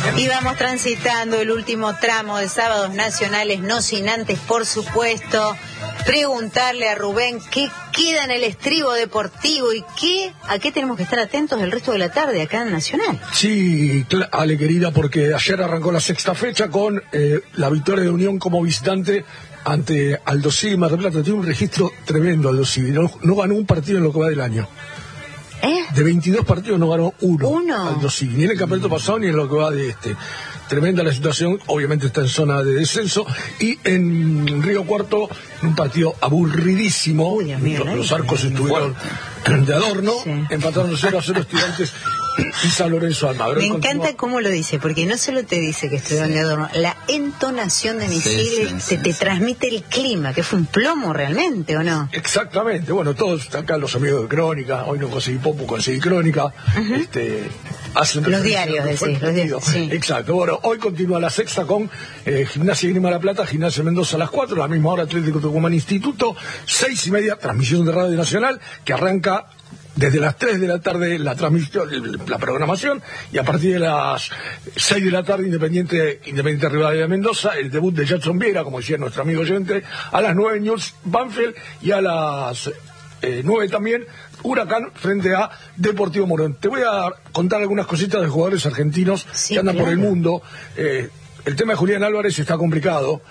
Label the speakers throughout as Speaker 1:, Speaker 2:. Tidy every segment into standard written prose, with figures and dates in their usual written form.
Speaker 1: Y vamos transitando el último tramo de Sábados Nacionales, no sin antes, por supuesto, preguntarle a Rubén qué queda en el estribo deportivo y a qué tenemos que estar atentos el resto de la tarde acá en Nacional.
Speaker 2: Sí, Ale querida, porque ayer arrancó la sexta fecha con la victoria de Unión como visitante ante Aldo Civi Mar del Plata. Tiene un registro tremendo Aldo Civi, no ganó un partido en lo que va del año. De 22 partidos no ganó uno. Aldo Civi, ni en el campeonato pasado ni en lo que va de este. Tremenda la situación, obviamente está en zona de descenso. Y en Río Cuarto, un partido aburridísimo. Los arcos estuvieron de adorno, sí. Empataron 0-0 Estudiantes y San Lorenzo Almagro.
Speaker 1: Me encanta cómo lo dice, porque no solo te dice que estuvieron de adorno, la entonación de Misil te transmite el clima, que fue un plomo realmente, ¿o no?
Speaker 2: Exactamente, bueno, todos acá los amigos de Crónica, hoy no conseguí Popo, conseguí Crónica, hacen
Speaker 1: los diarios, los diarios, sí.
Speaker 2: Exacto, bueno, hoy continúa la sexta con Gimnasia y Grima La Plata, Gimnasia Mendoza a las 4, a la misma hora Atlético Tucumán Instituto, 6:30, transmisión de Radio Nacional, que arranca desde las 3 de la tarde la transmisión, la programación, y a partir de las 6 de la tarde Independiente Rivadavia de Mendoza, el debut de Jackson Viera, como decía nuestro amigo oyente, a las 9 News Banfield, y a las 9 también Huracán frente a Deportivo Morón. Te voy a contar algunas cositas de jugadores argentinos que andan por el mundo. El tema de Julián Álvarez está complicado,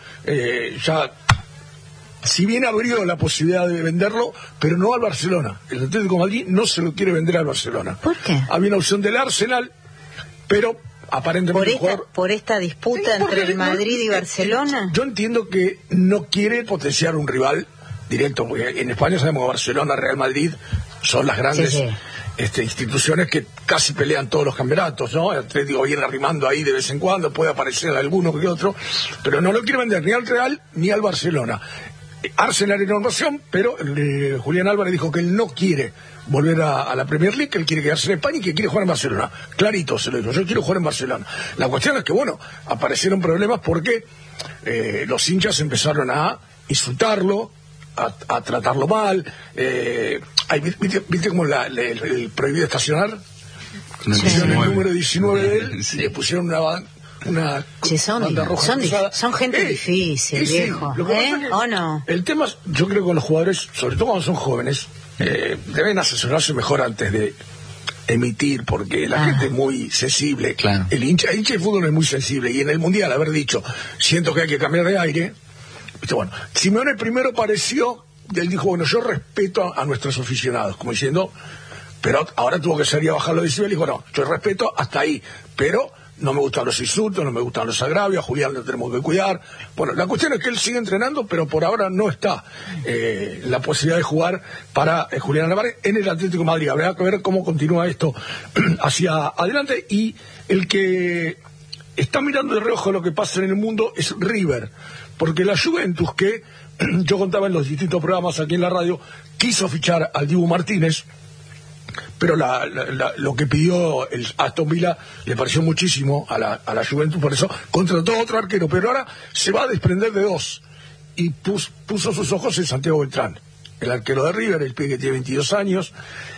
Speaker 2: si bien abrió la posibilidad de venderlo, pero no al Barcelona. El Atlético de Madrid no se lo quiere vender al Barcelona.
Speaker 1: ¿Por qué?
Speaker 2: Había una opción del Arsenal, pero aparentemente
Speaker 1: por esta disputa entre el Madrid y Barcelona.
Speaker 2: Yo entiendo que no quiere potenciar un rival directo, porque en España sabemos que Barcelona, Real Madrid son las grandes instituciones que casi pelean todos los campeonatos, ¿no? El Atlético viene arrimando ahí de vez en cuando, puede aparecer alguno que otro, pero no lo quiere vender ni al Real ni al Barcelona. Arsenal en opción, pero Julián Álvarez dijo que él no quiere volver a la Premier League, que él quiere quedarse en España y que quiere jugar en Barcelona. Clarito se lo dijo, yo quiero jugar en Barcelona. La cuestión es que, bueno, aparecieron problemas porque los hinchas empezaron a insultarlo, a tratarlo mal. ¿Viste cómo el prohibido estacionar? El número 19 de él, y le pusieron una banda roja
Speaker 1: son gente difícil, viejo. ¿O no?
Speaker 2: El tema, yo creo que con los jugadores, sobre todo cuando son jóvenes, deben asesorarse mejor antes de emitir, porque la gente es muy sensible.
Speaker 3: Claro.
Speaker 2: El hincha de fútbol es muy sensible, y en el Mundial haber dicho, siento que hay que cambiar de aire. Bueno, Simeone primero pareció, y él dijo, bueno, yo respeto a nuestros aficionados, como diciendo, pero ahora tuvo que salir a bajar los decibeles y dijo, no, yo respeto hasta ahí, pero no me gustan los insultos, no me gustan los agravios, a Julián lo tenemos que cuidar. Bueno, la cuestión es que él sigue entrenando, pero por ahora no está la posibilidad de jugar para Julián Álvarez en el Atlético de Madrid. Habrá que ver cómo continúa esto hacia adelante. Y el que está mirando de reojo lo que pasa en el mundo es River, porque la Juventus, que yo contaba en los distintos programas aquí en la radio, quiso fichar al Dibu Martínez, pero lo que pidió el Aston Villa le pareció muchísimo a la Juventus, por eso contrató a otro arquero, pero ahora se va a desprender de dos, y puso sus ojos en Santiago Beltrán, el arquero de River, el pibe que tiene 22 años.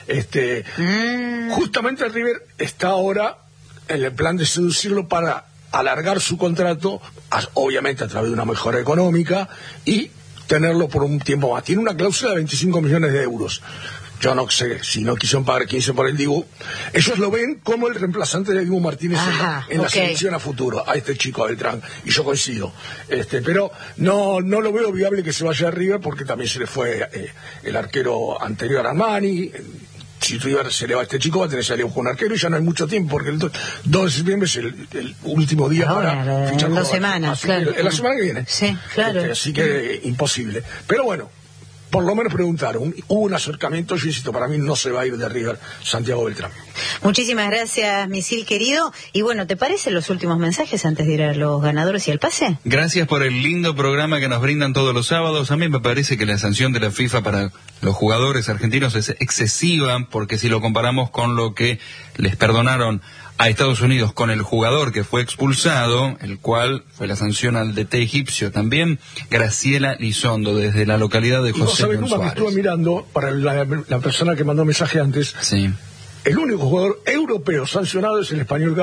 Speaker 2: Justamente River está ahora en el plan de seducirlo para alargar su contrato, obviamente a través de una mejora económica, y tenerlo por un tiempo más. Tiene una cláusula de 25 millones de euros. Yo no sé si no quisieron pagar 15 por el Dibu. Ellos lo ven como el reemplazante de Dibu Martínez en la selección a futuro, a este chico Beltrán, y yo coincido. Pero no lo veo viable que se vaya a River, porque también se le fue el arquero anterior a Armani. Si River se le va a este chico, va a tener que salir con un arquero, y ya no hay mucho tiempo, porque el 2 de septiembre es el último día para fichar.
Speaker 1: En 2 semanas, claro.
Speaker 2: En la semana que viene.
Speaker 1: Sí, claro.
Speaker 2: Así que imposible. Pero bueno, por lo menos preguntaron, hubo un acercamiento, yo insisto, para mí no se va a ir de River Santiago Beltrán.
Speaker 1: Muchísimas gracias, Misil querido. Y bueno, ¿te parecen los últimos mensajes antes de ir a los ganadores y al pase?
Speaker 3: Gracias por el lindo programa que nos brindan todos los sábados. A mí me parece que la sanción de la FIFA para los jugadores argentinos es excesiva, porque si lo comparamos con lo que les perdonaron a Estados Unidos con el jugador que fue expulsado, el cual fue la sanción al DT egipcio también, Graciela Lizondo, desde la localidad de José Luis Suárez.
Speaker 2: Que estuve mirando, para la persona que mandó mensaje antes,
Speaker 3: sí,
Speaker 2: el único jugador europeo sancionado es el español Gavi,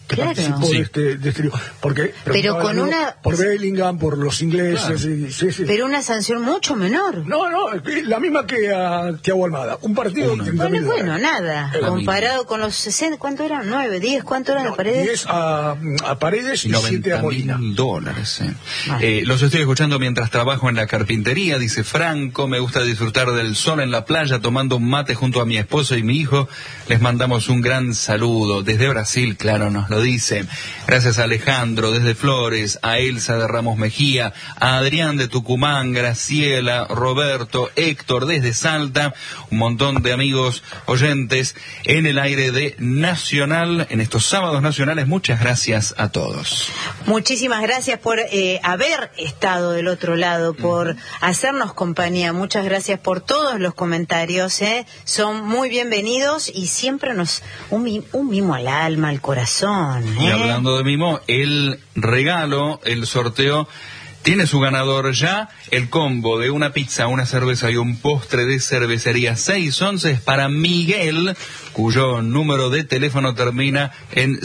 Speaker 2: que
Speaker 1: Claro.
Speaker 2: participó
Speaker 3: Sí.
Speaker 2: de este lío. Porque
Speaker 1: Pero con
Speaker 2: preguntaban
Speaker 1: una...
Speaker 2: por Bellingham, por los ingleses, sí.
Speaker 1: Pero una sanción mucho menor.
Speaker 2: No, la misma que a Thiago Almada. Un partido...
Speaker 3: Una.
Speaker 1: Bueno, nada.
Speaker 3: La
Speaker 1: Comparado con los 60, ¿cuánto eran? 9, 10, ¿cuánto eran de Paredes?
Speaker 2: 10 a Paredes y 7 a Molina.
Speaker 3: $90,000.
Speaker 1: Vale.
Speaker 3: Los estoy escuchando mientras trabajo en la carpintería, dice Franco. Me gusta disfrutar del sol en la playa tomando un mate junto a mi esposo y mi hijo. Les mandamos un gran saludo. Desde Brasil, claro, nos lo dice. Gracias a Alejandro desde Flores, a Elsa de Ramos Mejía, a Adrián de Tucumán, Graciela, Roberto, Héctor desde Salta. Un montón de amigos oyentes en el aire de Nacional, en estos sábados nacionales. Muchas gracias a todos.
Speaker 1: Muchísimas gracias por haber estado del otro lado, por hacernos compañía. Muchas gracias por todos los comentarios. Son muy bienvenidos y siempre un mimo al alma, al corazón.
Speaker 3: Y hablando de mimo, el regalo, el sorteo, tiene su ganador ya. El combo de una pizza, una cerveza y un postre de cervecería 611 es para Miguel, cuyo número de teléfono termina en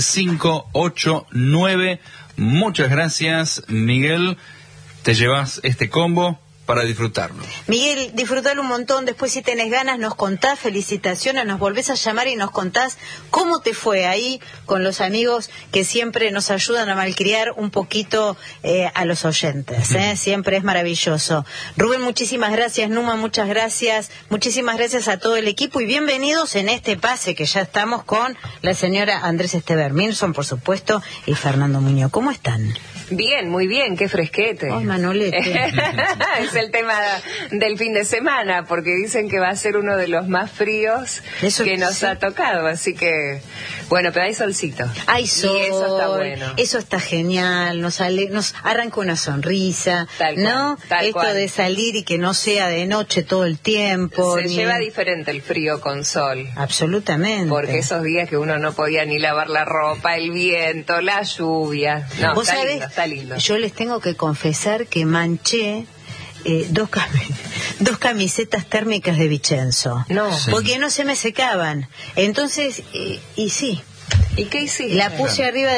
Speaker 3: 589. Muchas gracias, Miguel. Te llevas este combo para disfrutarlo.
Speaker 1: Miguel, disfrutalo un montón. Después, si tenés ganas, nos contás, felicitaciones, nos volvés a llamar y nos contás cómo te fue ahí con los amigos que siempre nos ayudan a malcriar un poquito a los oyentes. Siempre es maravilloso. Rubén, muchísimas gracias. Numa, muchas gracias. Muchísimas gracias a todo el equipo y bienvenidos en este pase que ya estamos con la señora Andrés Esteber Milson, por supuesto, y Fernando Muñoz. ¿Cómo están?
Speaker 4: Bien, muy bien, qué fresquete.
Speaker 1: Ay, Manolete.
Speaker 4: Es el tema del fin de semana, porque dicen que va a ser uno de los más fríos que nos ha tocado, así que, bueno, pero hay solcito.
Speaker 1: Hay sol,
Speaker 4: y eso está bueno.
Speaker 1: Eso está genial, nos arranca una sonrisa,
Speaker 4: Tal cual,
Speaker 1: ¿no?
Speaker 4: tal
Speaker 1: Esto
Speaker 4: cual.
Speaker 1: de salir y que no sea de noche todo el tiempo.
Speaker 4: Se lleva diferente el frío con sol.
Speaker 1: Absolutamente.
Speaker 4: Porque esos días que uno no podía ni lavar la ropa, el viento, la lluvia. No,
Speaker 1: ¿Vos
Speaker 4: está
Speaker 1: sabés?
Speaker 4: lindo, está lindo.
Speaker 1: Yo les tengo que confesar que manché dos camisetas térmicas de Vicenzo.
Speaker 4: No.
Speaker 3: Sí.
Speaker 1: Porque no se me secaban. Entonces, y sí,
Speaker 4: ¿Y qué hiciste?
Speaker 1: la puse arriba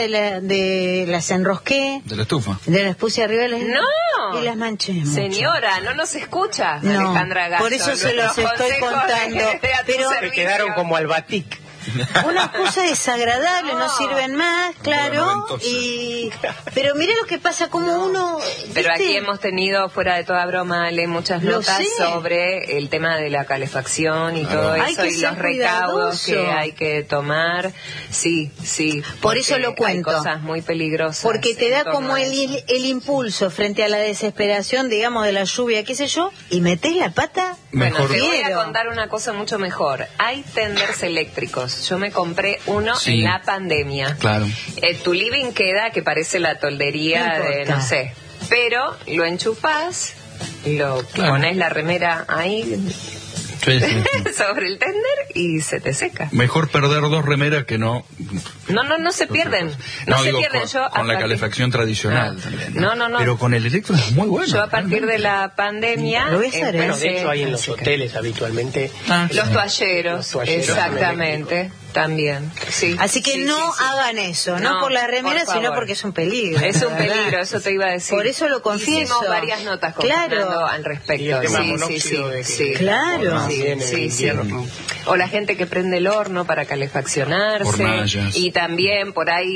Speaker 1: las enrosqué,
Speaker 3: De la estufa.
Speaker 1: las puse arriba de las...
Speaker 4: ¡No!
Speaker 1: Y las manché mucho.
Speaker 4: Señora, no nos escucha,
Speaker 1: No,
Speaker 4: Alejandra Gasso.
Speaker 1: por eso se los
Speaker 4: Nuestros
Speaker 1: estoy
Speaker 4: consejos
Speaker 1: contando,
Speaker 4: de a tu
Speaker 1: pero-
Speaker 4: servicio.
Speaker 5: Se quedaron como al batik.
Speaker 1: Una cosa desagradable, no
Speaker 4: No.
Speaker 1: sirven más, claro,
Speaker 3: Bueno,
Speaker 1: pero mire lo que pasa, como uno...
Speaker 4: Pero
Speaker 1: ¿viste?
Speaker 4: aquí hemos tenido, fuera de toda broma, Ale, muchas
Speaker 1: Lo
Speaker 4: notas
Speaker 1: sé.
Speaker 4: sobre el tema de la calefacción y
Speaker 3: Claro.
Speaker 4: todo
Speaker 1: Hay
Speaker 4: eso
Speaker 1: que
Speaker 4: y
Speaker 1: ser
Speaker 4: los recaudos
Speaker 1: cuidadoso.
Speaker 4: que hay que tomar. Sí.
Speaker 1: Por eso
Speaker 4: porque
Speaker 1: lo cuento.
Speaker 4: Hay cosas muy peligrosas.
Speaker 1: Porque te
Speaker 4: en
Speaker 1: da
Speaker 4: torno
Speaker 1: como
Speaker 4: a
Speaker 1: el
Speaker 4: eso.
Speaker 1: impulso frente a la desesperación, digamos, de la lluvia, qué sé yo, y metés la pata.
Speaker 4: Bueno,
Speaker 3: Mejor.
Speaker 4: te voy
Speaker 1: Quiero.
Speaker 4: a contar una cosa mucho mejor. Hay tenders eléctricos. Yo me compré uno
Speaker 3: Sí.
Speaker 4: en la pandemia.
Speaker 3: Claro.
Speaker 4: Tu living queda que parece la toldería
Speaker 1: No
Speaker 4: de,
Speaker 1: importa.
Speaker 4: no sé. Pero lo enchufás, lo
Speaker 3: Claro.
Speaker 4: pones la remera ahí
Speaker 3: Sí, sí, sí.
Speaker 4: sobre el tender y se te seca.
Speaker 3: Mejor perder dos remeras que no.
Speaker 4: No se pierden. No, se
Speaker 3: digo,
Speaker 4: pierden.
Speaker 3: con,
Speaker 4: Yo
Speaker 3: con la
Speaker 4: a partir-
Speaker 3: calefacción tradicional
Speaker 4: Ah.
Speaker 3: también.
Speaker 4: No.
Speaker 3: Pero con el eléctrico es muy bueno.
Speaker 4: Yo a partir de la pandemia
Speaker 1: Lo voy a hacer,
Speaker 5: Bueno,
Speaker 4: empecé-
Speaker 5: de hecho hay en los hoteles habitualmente.
Speaker 3: Ah,
Speaker 4: los
Speaker 3: sí.
Speaker 4: toalleros,
Speaker 5: Los toalleros
Speaker 4: exactamente, también. Sí.
Speaker 1: Así que
Speaker 4: Sí,
Speaker 1: no
Speaker 4: sí, sí.
Speaker 1: hagan eso, no
Speaker 4: No,
Speaker 1: por la
Speaker 4: por
Speaker 1: remera, sino
Speaker 4: favor.
Speaker 1: porque es un peligro.
Speaker 4: Es un
Speaker 1: la verdad.
Speaker 4: peligro, eso te iba a decir.
Speaker 1: Por eso lo confieso.
Speaker 4: Hicimos varias notas con
Speaker 1: Claro.
Speaker 4: Fernando al
Speaker 5: Y
Speaker 4: respecto.
Speaker 5: el tema
Speaker 4: Sí,
Speaker 5: monóxido de que-
Speaker 4: sí.
Speaker 1: Claro.
Speaker 4: Sí,
Speaker 5: en el
Speaker 4: sí, sí.
Speaker 5: invierno.
Speaker 4: O la gente que prende el horno para calefaccionarse.
Speaker 3: Hornallas.
Speaker 4: Y también por ahí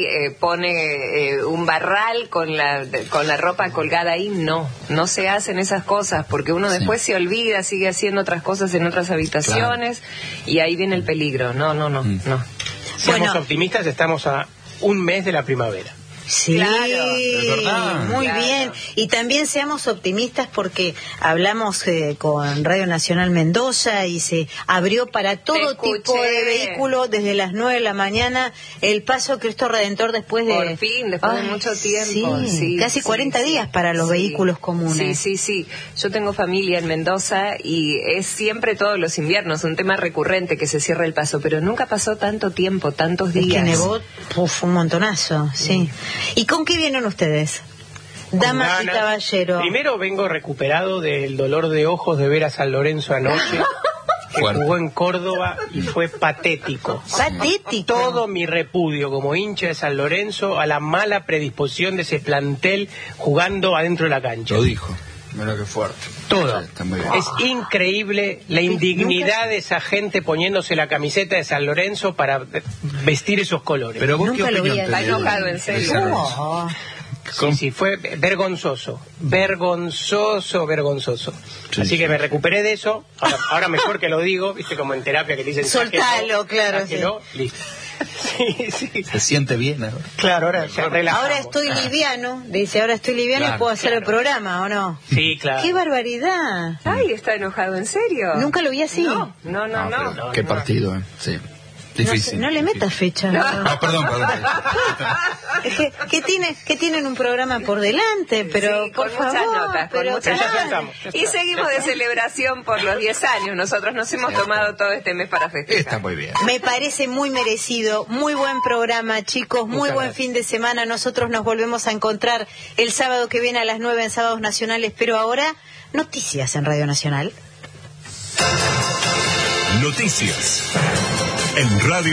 Speaker 4: pone un barral con la ropa colgada ahí. No se hacen esas cosas porque uno
Speaker 3: Sí.
Speaker 4: después se olvida, sigue haciendo otras cosas en otras habitaciones y ahí viene el peligro. No.
Speaker 5: Seamos
Speaker 1: Bueno.
Speaker 5: optimistas, estamos a un mes de la primavera.
Speaker 1: Sí,
Speaker 4: Claro.
Speaker 3: Es verdad.
Speaker 1: muy
Speaker 4: Claro.
Speaker 1: bien. Y también seamos optimistas porque hablamos con Radio Nacional Mendoza y se abrió para todo
Speaker 4: escuché.
Speaker 1: tipo de vehículos desde las 9 de la mañana el paso Cristo Redentor después de...
Speaker 4: Por fin, después de
Speaker 1: Ay,
Speaker 4: mucho tiempo.
Speaker 1: sí,
Speaker 4: Sí,
Speaker 1: casi 40 días para los
Speaker 4: sí.
Speaker 1: vehículos comunes.
Speaker 4: Sí. Yo tengo familia en Mendoza y es siempre todos los inviernos un tema recurrente que se cierra el paso, pero nunca pasó tanto tiempo, tantos
Speaker 1: Es que
Speaker 4: días.
Speaker 1: nevó un montonazo, sí. ¿Y con qué vienen ustedes? Damas
Speaker 5: Con
Speaker 1: y
Speaker 5: ganas.
Speaker 1: caballero.
Speaker 5: Primero vengo recuperado del dolor de ojos de ver a San Lorenzo anoche. que jugó en Córdoba y fue patético.
Speaker 1: Patético.
Speaker 5: Todo mi repudio como hincha de San Lorenzo a la mala predisposición de ese plantel jugando adentro de la cancha.
Speaker 3: Lo dijo. Mira qué fuerte.
Speaker 5: Todo.
Speaker 3: Está muy bien.
Speaker 5: Es increíble la indignidad de esa gente poniéndose la camiseta de San Lorenzo para vestir esos colores.
Speaker 3: Pero vos,
Speaker 1: Nunca
Speaker 3: ¿qué
Speaker 1: lo vi
Speaker 3: opinión
Speaker 1: a-
Speaker 3: tenés?
Speaker 4: Está enojado, en serio.
Speaker 3: de San Lorenzo?
Speaker 1: No.
Speaker 5: Sí, fue vergonzoso. Vergonzoso.
Speaker 3: Sí,
Speaker 5: Así
Speaker 3: sí.
Speaker 5: que me recuperé de eso. Ahora mejor que lo digo, viste, como en terapia que te dicen
Speaker 1: Soltalo, claro,
Speaker 5: sáquelo, listo. Sí.
Speaker 3: Se siente bien ahora.
Speaker 5: Claro, ahora ya relajamos.
Speaker 1: Ahora estoy liviano, dice, ahora estoy liviano y
Speaker 3: Claro,
Speaker 1: puedo hacer el programa, ¿o no?
Speaker 5: Sí, claro.
Speaker 1: ¡Qué barbaridad!
Speaker 4: Ay, está enojado, ¿en serio?
Speaker 1: Nunca lo vi así.
Speaker 4: No.
Speaker 3: Pero qué partido, Qué difícil.
Speaker 1: No le metas fecha.
Speaker 3: Ah, perdón.
Speaker 1: Es que tienen un programa por delante, pero
Speaker 4: Sí,
Speaker 1: por
Speaker 4: con muchas
Speaker 1: favor,
Speaker 4: notas, con
Speaker 1: pero
Speaker 4: muchas
Speaker 5: ya
Speaker 4: notas.
Speaker 5: sentamos.
Speaker 4: Y seguimos de celebración por los 10 años. Nosotros nos hemos tomado todo este mes para festejar.
Speaker 3: Está muy bien.
Speaker 1: Me parece muy merecido, muy buen programa, chicos, muy
Speaker 5: Muchas
Speaker 1: buen
Speaker 5: gracias.
Speaker 1: fin de semana. Nosotros nos volvemos a encontrar el sábado que viene a las 9 en Sábados Nacionales, pero ahora noticias en Radio Nacional.
Speaker 6: Noticias en Radio